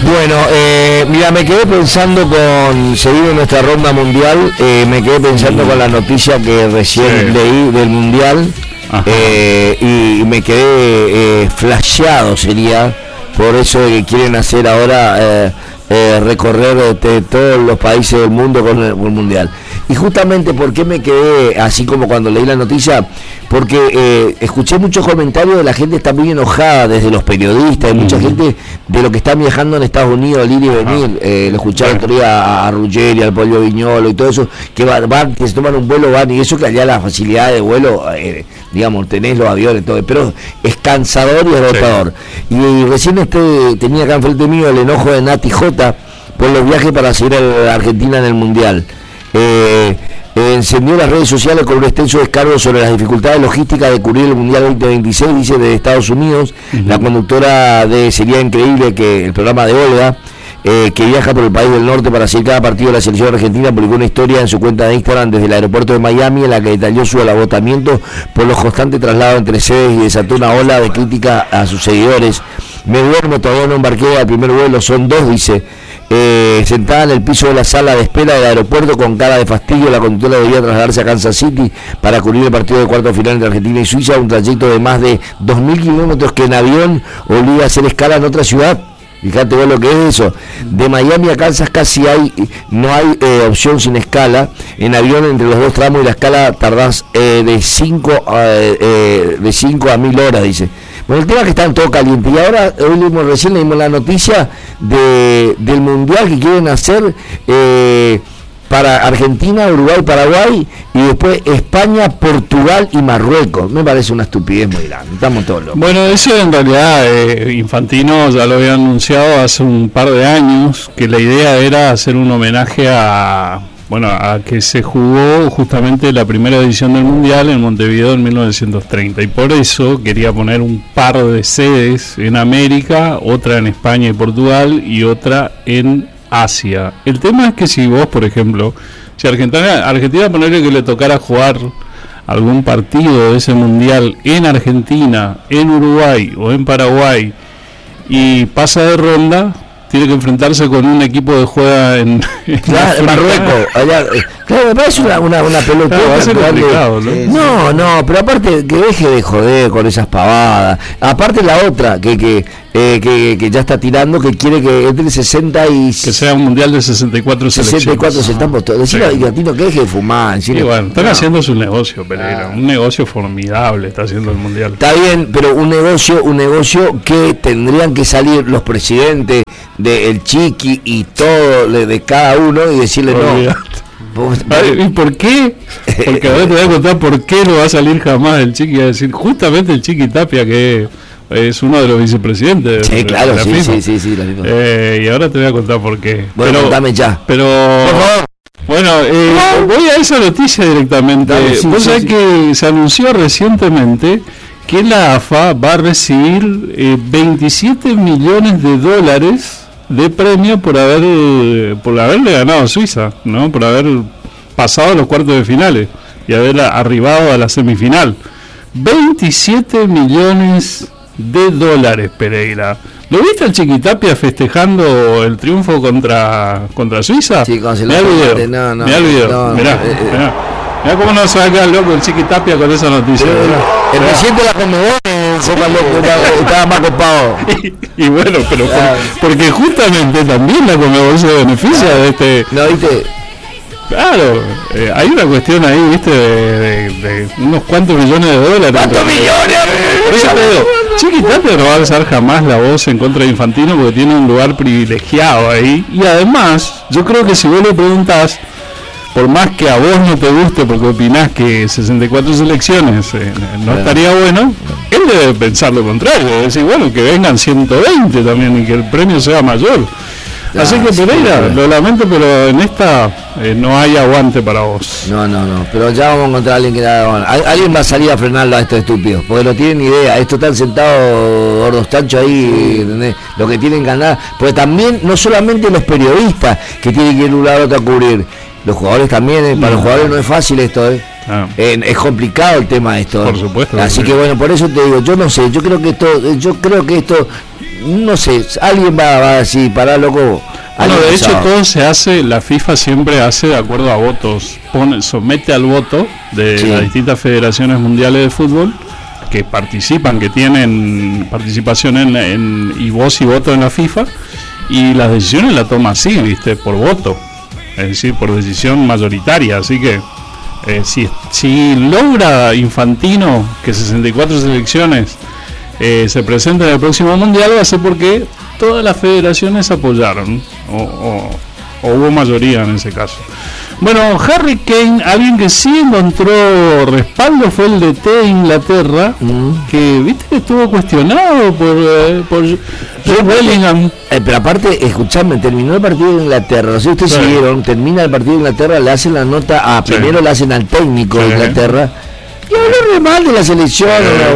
Bueno, mira, me quedé pensando seguido nuestra ronda mundial, me quedé pensando con la noticia que recién leí del mundial, y me quedé flasheado, sería, por eso de que quieren hacer ahora recorrer todos los países del mundo con el mundial. Y justamente, ¿por qué me quedé así como cuando leí la noticia? Porque escuché muchos comentarios de la gente está muy enojada, desde los periodistas, mucha gente de lo que están viajando en Estados Unidos, al ir y venir. Lo escuché el otro día a Ruggeri, al Pollo Viñolo y todo eso, que van, que se toman un vuelo, van, y eso que allá la facilidad de vuelo, digamos, tenés los aviones, todo, pero es cansador y agotador. Y recién tenía acá enfrente mío el enojo de Nati J por los viajes para seguir a Argentina en el Mundial. Encendió las redes sociales con un extenso descargo sobre las dificultades logísticas de cubrir el Mundial 2026, dice, desde Estados Unidos. La conductora de Sería Increíble, que el programa de Olga, que viaja por el país del norte para seguir cada partido de la selección argentina, publicó una historia en su cuenta de Instagram desde el aeropuerto de Miami, en la que detalló su agotamiento por los constantes traslados entre sedes y desató una ola de crítica a sus seguidores. Me duermo, todavía no embarqué al primer vuelo, son 2, dice. Sentada en el piso de la sala de espera del aeropuerto con cara de fastidio, la conductora debía trasladarse a Kansas City para cubrir el partido de cuarto final entre Argentina y Suiza, un trayecto de más de 2.000 kilómetros que en avión obliga a hacer escala en otra ciudad. Fíjate vos lo que es eso. De Miami a Kansas no hay opción sin escala. En avión, entre los dos tramos y la escala tardás de 5 a 1.000 horas, dice. Bueno, el tema es que están todo caliente. Y ahora, recién leímos la noticia del mundial que quieren hacer para Argentina, Uruguay, Paraguay, y después España, Portugal y Marruecos. Me parece una estupidez muy grande. Estamos todos locos. Bueno, eso en realidad Infantino ya lo había anunciado hace un par de años, que la idea era hacer un homenaje a que se jugó justamente la primera edición del Mundial en Montevideo en 1930, y por eso quería poner un par de sedes en América, otra en España y Portugal y otra en Asia. El tema es que si vos, por ejemplo, si Argentina ponerle que le tocara jugar algún partido de ese Mundial en Argentina, en Uruguay o en Paraguay y pasa de ronda, tiene que enfrentarse con un equipo que juega en Marruecos, allá. Claro, me parece una pelota. Claro, va a ser complicado, ¿no? No, pero aparte que deje de joder con esas pavadas. Aparte la otra, que ya está tirando, que quiere que entre 60 y... Que sea un mundial de 64 selecciones. 64 estamos todos. Decirle a Gatino que deje de fumar. Sí, bueno, están haciendo su negocio, Pereira. Un negocio formidable está haciendo el mundial. Está bien, pero un negocio que tendrían que salir los presidentes del Chiqui y todo de cada uno y decirle no. ¿Y por qué? Porque ahora te voy a contar por qué no va a salir jamás el Chiqui a decir, justamente el Chiqui Tapia, que es uno de los vicepresidentes. Sí, claro, la FIFA. Sí, la FIFA. Y ahora te voy a contar por qué. Bueno, contame ya. Pero bueno, voy a esa noticia directamente. Vos sabés que se anunció recientemente que la AFA va a recibir $27 millones de premio por haberle ganado a Suiza, ¿no? Por haber pasado a los cuartos de finales y haber arribado a la semifinal. $27 millones, Pereira. ¿Lo viste al Chiquitapia festejando el triunfo contra Suiza? Sí, mirá el video. Mirá el video. Mirá cómo no se va a quedar loco el Chiquitapia con esa noticia. El presidente de la Conmebol estaba más copado. Y bueno, pero porque justamente también la Conmebol se beneficia de este... ¿No viste? Claro, hay una cuestión ahí, viste, de unos cuantos millones de dólares. ¿Cuántos millones? Chiquitapia no va a alzar jamás la voz en contra de Infantino porque tiene un lugar privilegiado ahí. Y además, yo creo que si vos le preguntás, por más que a vos no te guste porque opinás que 64 selecciones no estaría bueno, él debe pensar lo contrario, debe decir, bueno, que vengan 120 también y que el premio sea mayor. Así que Pereira, lo lamento, pero en esta no hay aguante para vos. No, pero ya vamos a encontrar a alguien que alguien va a salir a frenarlo a estos estúpidos, porque no tienen ni idea. Estos están sentados gordos tanchos ahí, ¿entendés? Lo que tienen que ganar, porque también no solamente los periodistas que tienen que ir de un lado a otro a cubrir, los jugadores también, para los jugadores no es fácil esto, es complicado el tema de esto. Por supuesto. Así que bueno, por eso te digo, yo no sé, yo creo que esto no sé, alguien va a decir, pará, loco. Bueno, de hecho todo se hace, la FIFA siempre hace de acuerdo a votos, somete al voto de las distintas federaciones mundiales de fútbol que participan, que tienen participación y voz y voto en la FIFA, y las decisiones las toma así, ¿viste? Por voto, es decir, por decisión mayoritaria. Así que si logra Infantino que 64 selecciones se presenten en el próximo mundial, va a ser porque todas las federaciones apoyaron o hubo mayoría en ese caso. Bueno, Harry Kane, alguien que sí encontró respaldo fue el DT de Inglaterra, que viste que estuvo cuestionado por Bellingham. Pero aparte, escuchadme, terminó el partido de Inglaterra, no sé si ustedes siguieron, termina el partido de Inglaterra, le hacen la nota primero le hacen al técnico de Inglaterra, y habló re mal de la selección,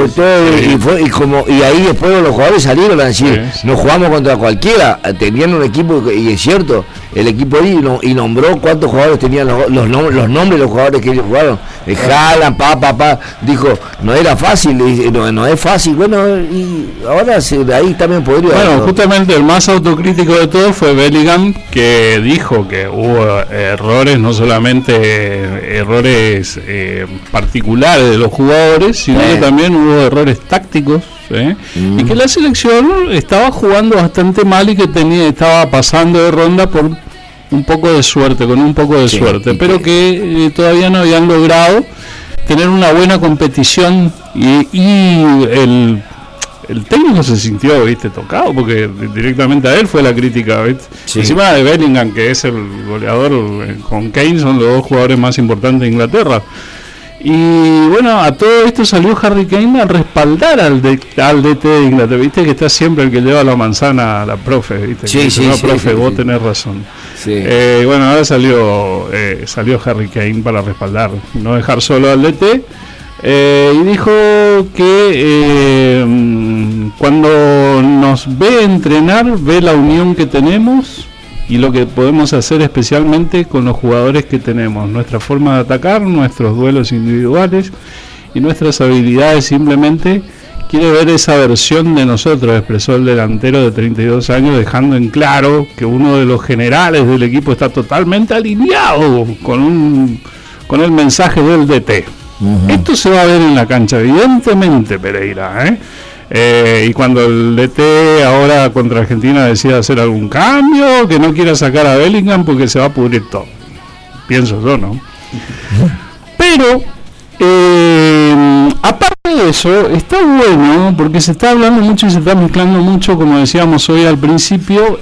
y ahí después los jugadores salieron a decir, no jugamos contra cualquiera, tenían un equipo, y es cierto, el equipo ahí y nombró cuántos jugadores tenían los nombres de los jugadores que ellos jugaron, Haaland, dijo, no era fácil, no es fácil, bueno, y ahora ahí también podría. Bueno, justamente el más autocrítico de todos fue Bellingham, que dijo que hubo errores, no solamente errores particulares de los jugadores, sino que también hubo errores tácticos, y que la selección estaba jugando bastante mal y que estaba pasando de ronda por un poco de suerte, con un poco de suerte, pero que todavía no habían logrado tener una buena competición, y el técnico se sintió, viste, tocado, porque directamente a él fue la crítica, ¿viste? Encima de Bellingham, que es el goleador, con Kane son los dos jugadores más importantes de Inglaterra. Y bueno, a todo esto salió Harry Kane a respaldar al DT de Inglaterra, viste que está siempre el que lleva la manzana a la profe, viste, profe, vos tenés razón. Bueno, ahora salió Harry Kane para respaldar, no dejar solo al DT, y dijo que cuando nos ve entrenar, ve la unión que tenemos y lo que podemos hacer especialmente con los jugadores que tenemos, nuestra forma de atacar, nuestros duelos individuales y nuestras habilidades. Simplemente quiere ver esa versión de nosotros, expresó el delantero de 32 años, dejando en claro que uno de los generales del equipo está totalmente alineado con el mensaje del DT. Esto se va a ver en la cancha, evidentemente, Pereira, y cuando el DT ahora contra Argentina decida hacer algún cambio, que no quiera sacar a Bellingham porque se va a pudrir todo, pienso yo, ¿no? Pero aparte de eso, está bueno porque se está hablando mucho y se está mezclando mucho, como decíamos hoy al principio,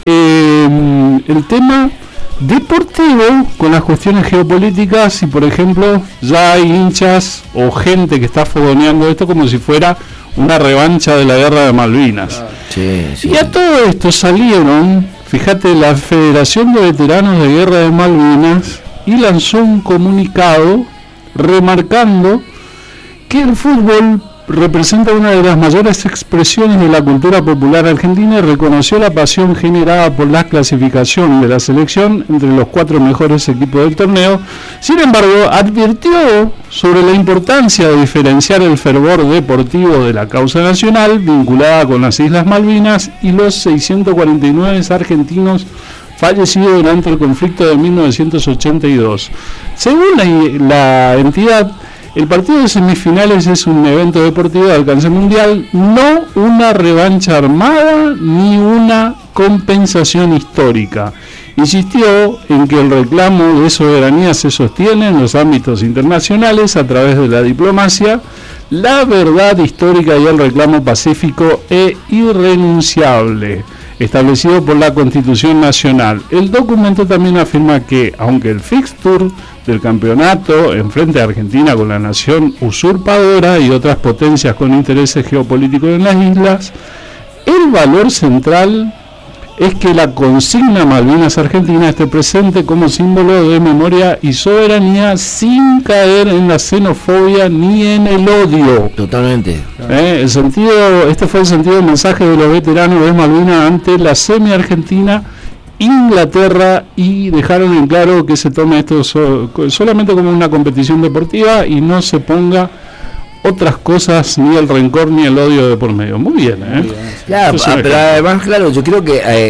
el tema deportivo con las cuestiones geopolíticas, y por ejemplo ya hay hinchas o gente que está fogoneando esto como si fuera una revancha de la guerra de Malvinas. Y a todo esto salieron, fíjate, la Federación de Veteranos de Guerra de Malvinas, y lanzó un comunicado remarcando que el fútbol representa una de las mayores expresiones de la cultura popular argentina, y reconoció la pasión generada por la clasificación de la selección entre los 4 mejores equipos del torneo. Sin embargo, advirtió sobre la importancia de diferenciar el fervor deportivo de la causa nacional vinculada con las Islas Malvinas y los 649 argentinos fallecidos durante el conflicto de 1982. Según la entidad, el partido de semifinales es un evento deportivo de alcance mundial, no una revancha armada ni una compensación histórica. Insistió en que el reclamo de soberanía se sostiene en los ámbitos internacionales a través de la diplomacia, la verdad histórica y el reclamo pacífico e irrenunciable establecido por la Constitución Nacional. El documento también afirma que, aunque el fixture del campeonato enfrente a Argentina con la nación usurpadora y otras potencias con intereses geopolíticos en las islas, el valor central es que la consigna Malvinas Argentina esté presente como símbolo de memoria y soberanía, sin caer en la xenofobia ni en el odio. Totalmente. Este fue el sentido del mensaje de los veteranos de Malvinas ante la semi-argentina Inglaterra, y dejaron en claro que se tome esto solamente como una competición deportiva y no se ponga otras cosas, ni el rencor ni el odio de por medio. Muy bien, Claro, pero además, claro, yo creo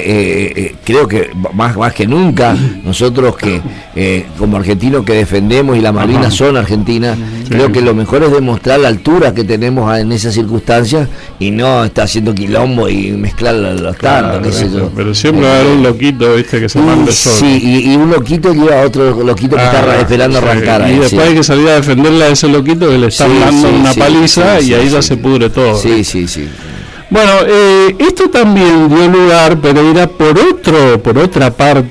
que más que nunca nosotros que como argentinos que defendemos y las Malvinas son argentinas, creo que lo mejor es demostrar la altura que tenemos en esas circunstancias y no estar haciendo quilombo y mezclar los tantos, qué sé yo. Pero siempre va a haber un loquito, viste, que se manda solo. Sí, y un loquito lleva a otro loquito que está esperando arrancar. Y después hay que salir a defenderle a ese loquito que le está dando una paliza y ahí ya se pudre todo. Sí. Bueno, esto también dio lugar, Pereira, por otra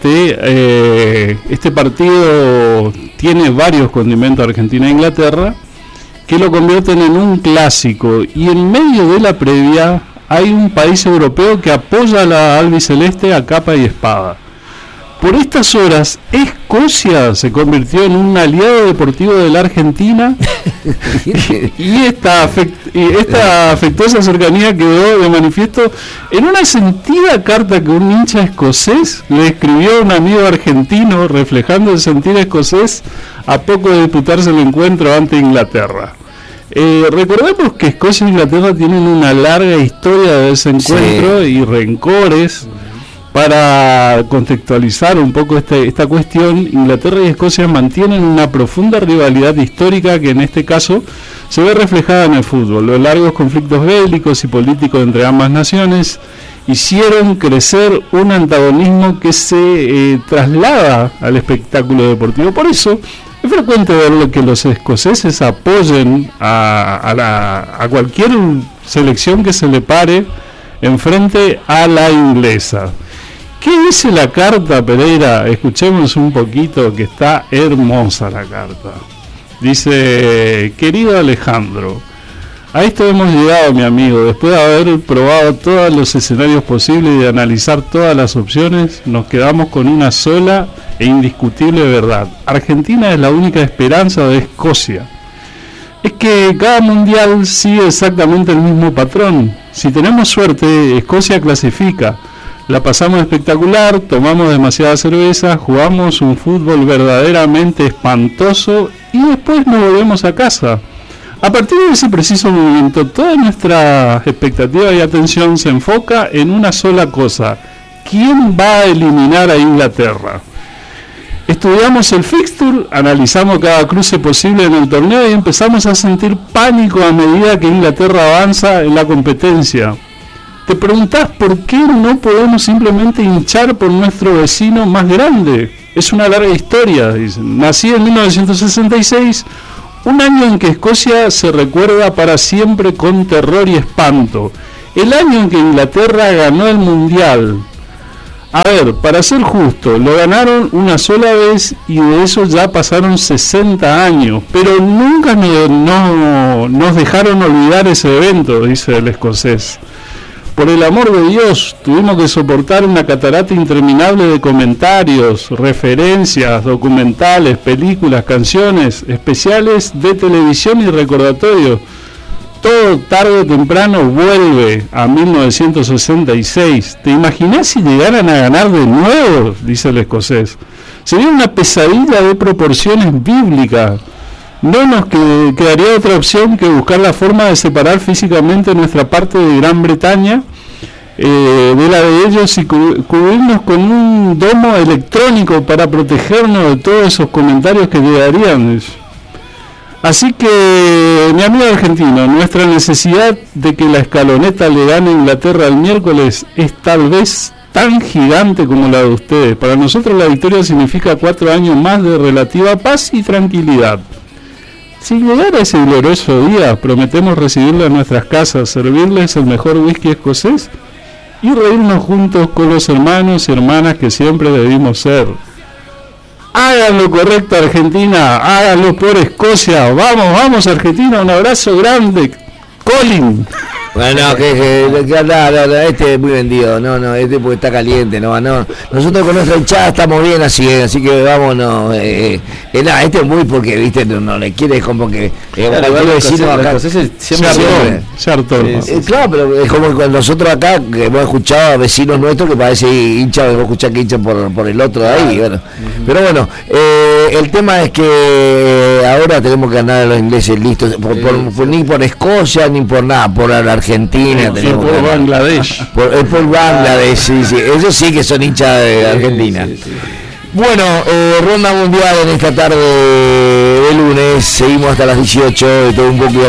parte, este partido tiene varios condimentos Argentina e Inglaterra que lo convierten en un clásico, y en medio de la previa hay un país europeo que apoya a la albiceleste a capa y espada. Por estas horas, Escocia se convirtió en un aliado deportivo de la Argentina y esta afectuosa cercanía quedó de manifiesto en una sentida carta que un hincha escocés le escribió a un amigo argentino, reflejando el sentir escocés a poco de disputarse el encuentro ante Inglaterra. Recordemos que Escocia e Inglaterra tienen una larga historia de desencuentro y rencores. Para contextualizar un poco esta cuestión, Inglaterra y Escocia mantienen una profunda rivalidad histórica que en este caso se ve reflejada en el fútbol. Los largos conflictos bélicos y políticos entre ambas naciones hicieron crecer un antagonismo que se traslada al espectáculo deportivo. Por eso es frecuente ver que los escoceses apoyen a cualquier selección que se le pare enfrente a la inglesa. ¿Qué dice la carta, Pereira? Escuchemos un poquito, que está hermosa la carta. Dice: querido Alejandro, a esto hemos llegado, mi amigo. Después de haber probado todos los escenarios posibles y de analizar todas las opciones, nos quedamos con una sola e indiscutible verdad. Argentina es la única esperanza de Escocia. Es que cada mundial sigue exactamente el mismo patrón. Si tenemos suerte, Escocia clasifica. La pasamos espectacular, tomamos demasiada cerveza, jugamos un fútbol verdaderamente espantoso y después nos volvemos a casa. A partir de ese preciso momento, toda nuestra expectativa y atención se enfoca en una sola cosa: ¿quién va a eliminar a Inglaterra? Estudiamos el fixture, analizamos cada cruce posible en el torneo y empezamos a sentir pánico a medida que Inglaterra avanza en la competencia. Te preguntás por qué no podemos simplemente hinchar por nuestro vecino más grande. Es una larga historia, dicen. Nací en 1966, un año en que Escocia se recuerda para siempre con terror y espanto. El año en que Inglaterra ganó el Mundial. A ver, para ser justo, lo ganaron una sola vez y de eso ya pasaron 60 años, pero nunca nos dejaron olvidar ese evento, dice el escocés. Por el amor de Dios, tuvimos que soportar una catarata interminable de comentarios, referencias, documentales, películas, canciones, especiales de televisión y recordatorios. Todo tarde o temprano vuelve a 1966. ¿Te imaginas si llegaran a ganar de nuevo?, dice el escocés. Sería una pesadilla de proporciones bíblicas. No nos quedaría otra opción que buscar la forma de separar físicamente nuestra parte de Gran Bretaña de la de ellos y cubrirnos con un domo electrónico para protegernos de todos esos comentarios que llegarían. Así que, mi amigo argentino, nuestra necesidad de que la escaloneta le gane a Inglaterra el miércoles es tal vez tan gigante como la de ustedes. Para nosotros la victoria significa 4 años más de relativa paz y tranquilidad. Si llegara ese glorioso día, prometemos recibirle a nuestras casas, servirles el mejor whisky escocés y reírnos juntos con los hermanos y hermanas que siempre debimos ser. Hagan lo correcto, Argentina, háganlo por Escocia. Vamos, vamos, Argentina, un abrazo grande. Colin. Bueno, este es muy vendido, este porque está caliente, nosotros con nuestra hinchada estamos bien así que vámonos, este es muy porque, viste, no le quiere como que vecino acá, claro, pero es como cuando nosotros acá, que hemos escuchado a vecinos nuestros que parece hincha, hemos escuchado que hinchan por el otro de ahí, bueno. Pero bueno, el tema es que ahora tenemos que ganar a los ingleses listos, ni por Escocia, ni por nada, por la Argentina, por Bangladesh. Por Bangladesh, sí. Ellos sí que son hinchas de Argentina. Sí. Bueno, ronda mundial en esta tarde de lunes, seguimos hasta las 18, de todo un poco.